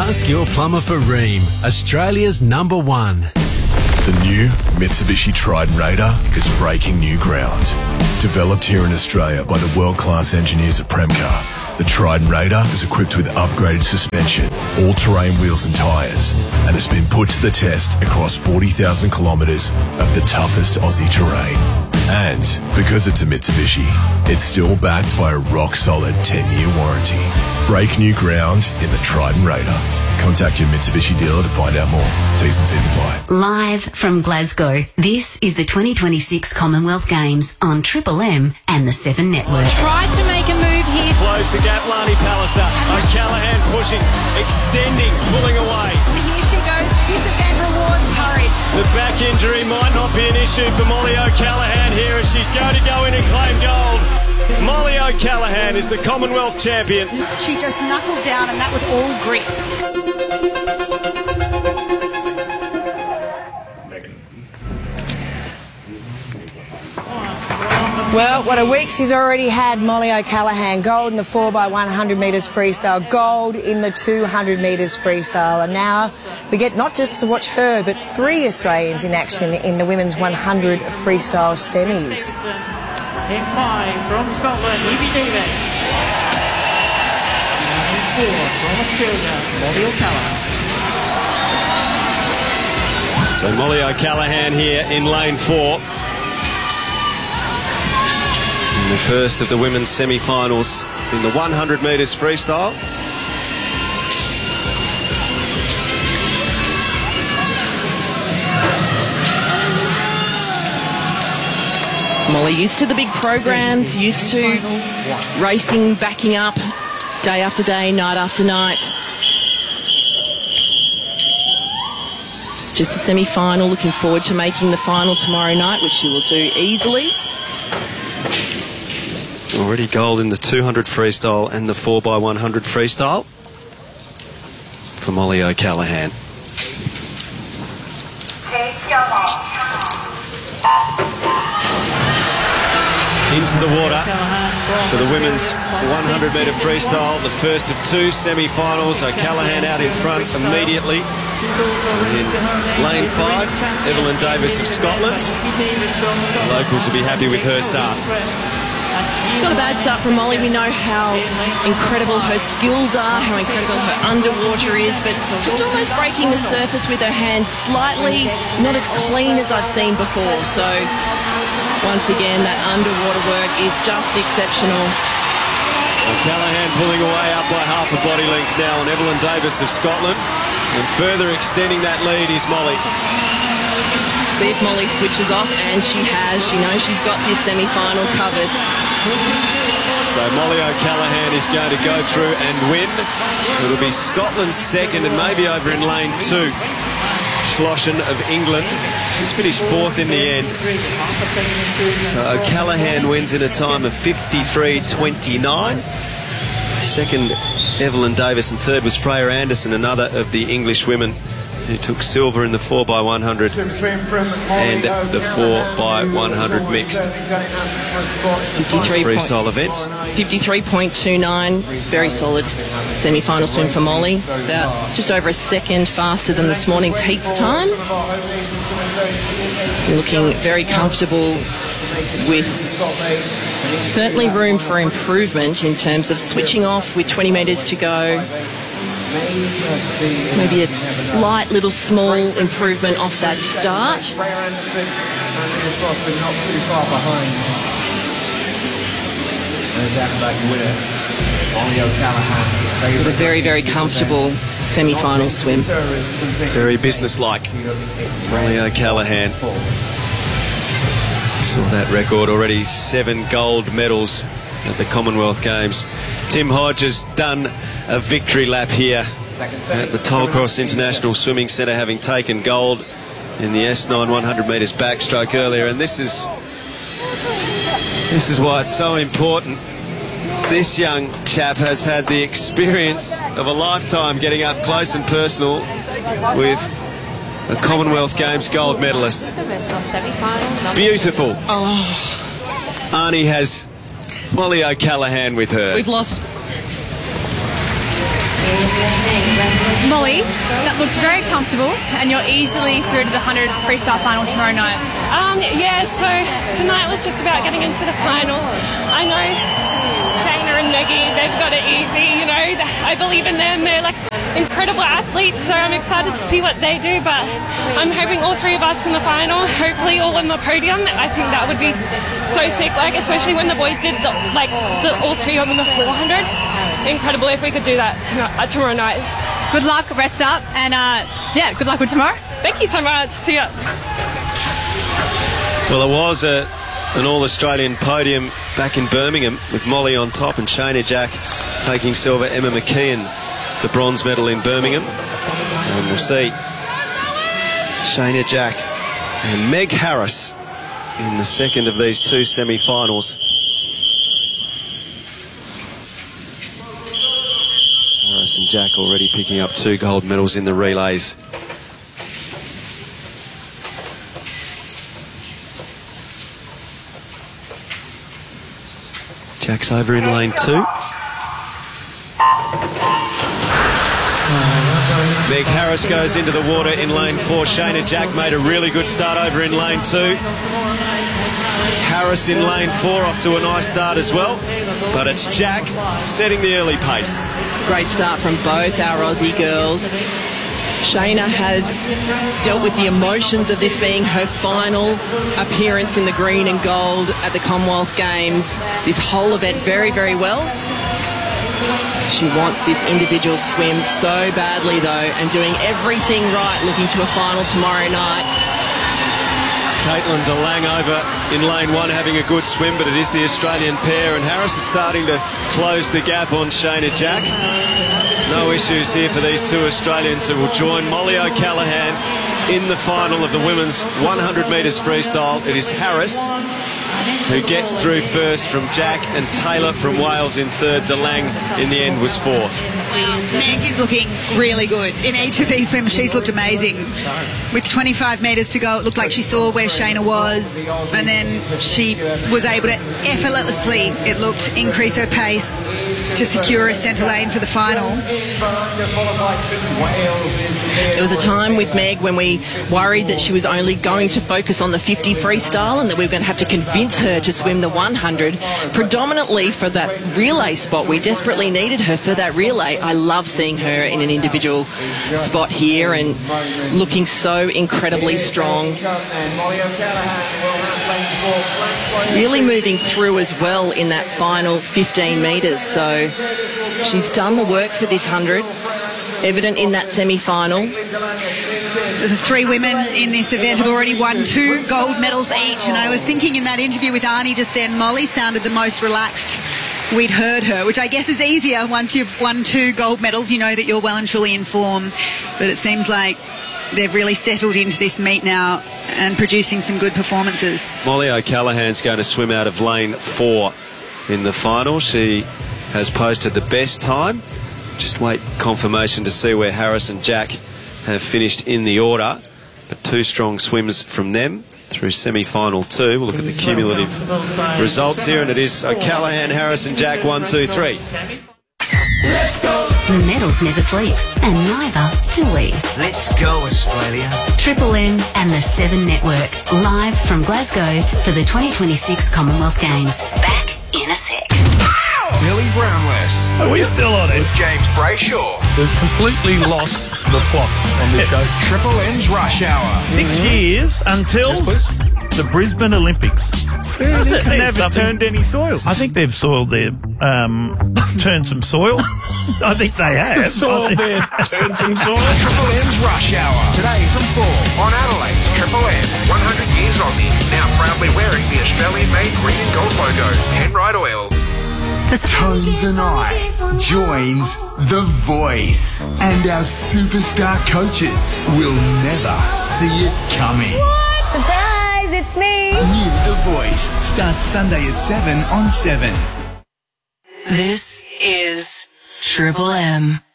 Ask your plumber for Rheem, Australia's #1. The new Mitsubishi Triton Raider is breaking new ground. Developed here in Australia by the world-class engineers at Premcar, the Triton Raider is equipped with upgraded suspension, all-terrain wheels and tyres, and has been put to the test across 40,000 kilometres of the toughest Aussie terrain. And because it's a Mitsubishi, it's still backed by a rock-solid 10-year warranty. Break new ground in the Triton Raider. Contact your Mitsubishi dealer to find out more. T's and C's apply. Live from Glasgow, this is the 2026 Commonwealth Games on Triple M and the 7 Network. Tried to make a move here. Close the gap, Lani Pallister. O'Callaghan pushing, extending, pulling away. Here she goes. This event rewards courage. The back injury might not be an issue for Molly O'Callaghan here as she's going to go in and claim gold. Molly O'Callaghan is the Commonwealth champion. She just knuckled down and that was all grit. Well, what a week she's already had, Molly O'Callaghan. Gold in the 4x100 metres freestyle, gold in the 200 metres freestyle. And now we get not just to watch her, but 3 Australians in action in the women's 100 freestyle semis. In 5 from Scotland, Evie Davis. In 4 from Australia, Molly O'Callaghan. So Molly O'Callaghan here in lane 4. In the first of the women's semi-finals in the 100 metres freestyle. Molly used to the big programs, used to racing, backing up day after day, night after night. It's just a semi-final, looking forward to making the final tomorrow night, which she will do easily. Already gold in the 200 freestyle and the 4x100 freestyle for Molly O'Callaghan. Into the water for the women's 100 metre freestyle, the first of 2 semi-finals. O'Callaghan out in front immediately. In lane 5, Evelyn Davis of Scotland. The locals will be happy with her start. Not a bad start from Molly. We know how incredible her skills are, how incredible her underwater is, but just almost breaking the surface with her hands slightly, not as clean as I've seen before. So once again, that underwater work is just exceptional. O'Callaghan pulling away up by half a body length now on Evelyn Davis of Scotland, and further extending that lead is Molly. See if Molly switches off, and she has. She knows she's got this semi-final covered. So Molly O'Callaghan is going to go through and win. It'll be Scotland's second and maybe over in lane 2. Schlossen of England. She's finished 4th in the end. So O'Callaghan wins in a time of 53.29. Second, Evelyn Davis, and third was Freya Anderson, another of the English women who took silver in the 4x100 and the 4x100 mixed freestyle events. 53.29, very solid semi-final swim for Molly. About just over a second faster than this morning's heats time. Looking very comfortable with certainly room for improvement in terms of switching off with 20 metres to go. Maybe a slight little small improvement off that start. But a very, very comfortable semi-final swim. Very businesslike, Molly O'Callaghan. Saw that record already, 7 gold medals at the Commonwealth Games. Tim Hodge has done a victory lap here at the Tollcross International Swimming Centre, having taken gold in the S9 100 metres backstroke earlier, and this is why it's so important. This young chap has had the experience of a lifetime getting up close and personal with a Commonwealth Games gold medalist. Beautiful. Oh. Arnie has Molly O'Callaghan with her. We've lost. Molly, that looked very comfortable, and you're easily through to the 100 freestyle final tomorrow night. Yeah, so tonight was just about getting into the final. I know Dana and Maggie, they've got it easy, you know. I believe in them. They're like incredible athletes, so I'm excited to see what they do, but I'm hoping all three of us in the final, hopefully all on the podium. I think that would be so sick, like especially when the boys did all three on the 400. Incredible if we could do that tomorrow night. Good luck, rest up, and yeah, good luck with tomorrow. Thank you so much. See ya. Well, it was an All-Australian podium back in Birmingham with Molly on top and Shayna Jack taking silver, Emma McKeon the bronze medal in Birmingham. And we'll see Shayna Jack and Meg Harris in the second of these two semi-finals. Harris and Jack already picking up 2 gold medals in the relays. Jack's over in lane 2. Meg Harris goes into the water in lane 4. Shayna Jack made a really good start over in lane 2. Harris in lane 4 off to a nice start as well. But it's Jack setting the early pace. Great start from both our Aussie girls. Shayna has dealt with the emotions of this being her final appearance in the green and gold at the Commonwealth Games. This whole event very, very well. She wants this individual swim so badly though, and doing everything right, looking to a final tomorrow night. Caitlin DeLang over in lane 1 having a good swim, but it is the Australian pair, and Harris is starting to close the gap on Shayna Jack. No issues here for these two Australians who will join Molly O'Callaghan in the final of the women's 100 metres freestyle. It is Harris who gets through first from Jack, and Taylor from Wales in third. DeLang in the end was fourth. Meg is looking really good. In each of these swims, she's looked amazing. With 25 metres to go, it looked like she saw where Shayna was, and then she was able to effortlessly, it looked, increase her pace to secure a centre lane for the final. There was a time with Meg when we worried that she was only going to focus on the 50 freestyle and that we were going to have to convince her to swim the 100, predominantly for that relay spot. We desperately needed her for that relay. I love seeing her in an individual spot here and looking so incredibly strong. Really moving through as well in that final 15 metres. So she's done the work for this 100. Evident in that semi-final. The 3 women in this event have already won 2 gold medals each, and I was thinking in that interview with Arnie just then, Molly sounded the most relaxed we'd heard her, which I guess is easier once you've won 2 gold medals. You know that you're well and truly in form, but it seems like they've really settled into this meet now and producing some good performances. Molly O'Callaghan's going to swim out of lane 4 in the final. She has posted the best time. Just wait confirmation to see where Harris and Jack have finished in the order. But 2 strong swims from them through semi-final 2. We'll look at the cumulative results here, and it is O'Callaghan, Harris and Jack 1, 2, 3. Let's go. The medals never sleep, and neither do we. Let's go, Australia. Triple M and the 7 Network, live from Glasgow for the 2026 Commonwealth Games. Back in a sec. Billy Brownless. Are we still on it? James Brayshaw. We've completely lost the plot on this show. Triple M's Rush Hour. 6 years until the Brisbane Olympics. Has it never turned any soil? I think they've soiled their, turned some soil. I think they have. Turned some soil. Triple M's Rush Hour. Today from 4 on Adelaide's Triple M. 100 years Aussie. Now proudly wearing the Australian-made green and gold logo. Penrite Oil. Tones and I joins The Voice, and our superstar coaches will never see it coming. What? Surprise, it's me! New The Voice starts Sunday at 7 on 7. This is Triple M.